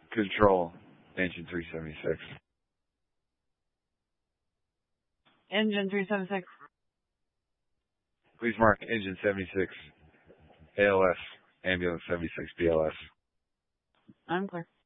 Control, engine 376. Engine 376. Please mark engine 76, ALS, ambulance 76, BLS. I'm clear.